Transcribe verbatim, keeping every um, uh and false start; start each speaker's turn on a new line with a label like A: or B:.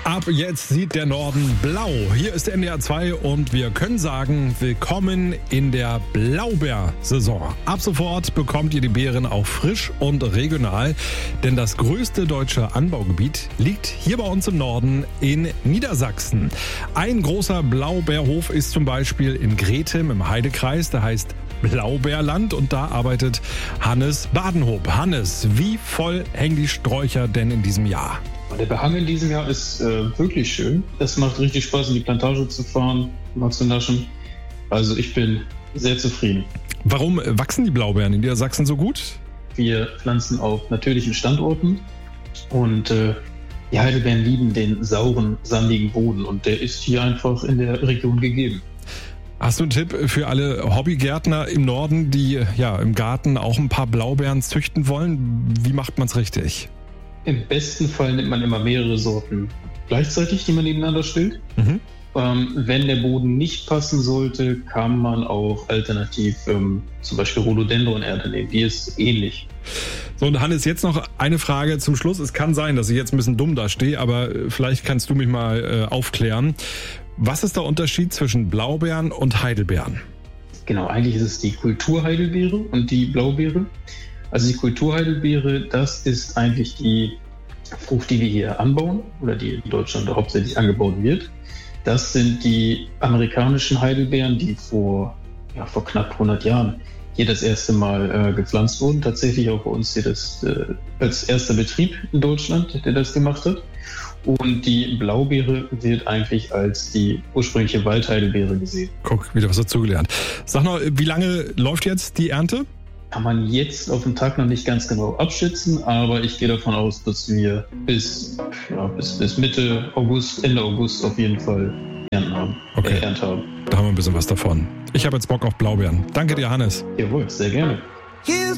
A: Ab jetzt sieht der Norden blau. Hier ist N D R zwei und wir können sagen, willkommen in der Blaubeersaison. Ab sofort bekommt ihr die Beeren auch frisch und regional, denn das größte deutsche Anbaugebiet liegt hier bei uns im Norden in Niedersachsen. Ein großer Blaubeerhof ist zum Beispiel in Gretem im Heidekreis, der heißt Blaubeerland und da arbeitet Hannes Badenhoop. Hannes, wie voll hängen die Sträucher denn in diesem Jahr?
B: Der Behang in diesem Jahr ist äh, wirklich schön. Es macht richtig Spaß, in die Plantage zu fahren, mal zu naschen. Also ich bin sehr zufrieden.
A: Warum wachsen die Blaubeeren in Niedersachsen so gut?
B: Wir pflanzen auf natürlichen Standorten und äh, die Heidelbeeren lieben den sauren, sandigen Boden und der ist hier einfach in der Region gegeben.
A: Hast du einen Tipp für alle Hobbygärtner im Norden, die ja im Garten auch ein paar Blaubeeren züchten wollen? Wie macht man es richtig?
B: Im besten Fall nimmt man immer mehrere Sorten gleichzeitig, die man nebeneinander stellt. Mhm. Ähm, wenn der Boden nicht passen sollte, kann man auch alternativ ähm, zum Beispiel Rhododendron-Erde nehmen. Die ist ähnlich.
A: So, und Hannes, jetzt noch eine Frage zum Schluss. Es kann sein, dass ich jetzt ein bisschen dumm dastehe, aber vielleicht kannst du mich mal äh, aufklären. Was ist der Unterschied zwischen Blaubeeren und Heidelbeeren?
B: Genau, eigentlich ist es die Kulturheidelbeere und die Blaubeere. Also die Kulturheidelbeere, das ist eigentlich die Frucht, die wir hier anbauen oder die in Deutschland hauptsächlich angebaut wird. Das sind die amerikanischen Heidelbeeren, die vor, ja, vor knapp hundert Jahren hier das erste Mal äh, gepflanzt wurden. Tatsächlich auch bei uns hier das äh, als erster Betrieb in Deutschland, der das gemacht hat. Und die Blaubeere wird eigentlich als die ursprüngliche Waldheidelbeere gesehen.
A: Guck, wieder was dazugelernt. Sag noch, wie lange läuft jetzt die Ernte?
B: Kann man jetzt auf den Tag noch nicht ganz genau abschätzen, aber ich gehe davon aus, dass wir bis, ja, bis, bis Mitte August, Ende August auf jeden Fall Ernten haben.
A: Okay.
B: Äh, Ernte haben.
A: Da haben wir ein bisschen was davon. Ich habe jetzt Bock auf Blaubeeren. Danke dir, Hannes.
B: Jawohl, sehr gerne. Here's